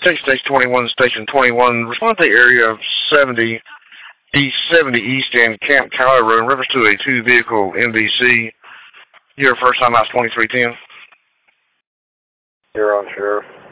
Take Station 21, Station 21. Respond to the area of 70 East, 70 East and Camp Calvary in reference to a two-vehicle MVC. Your first time out 2310. You're on, Sheriff.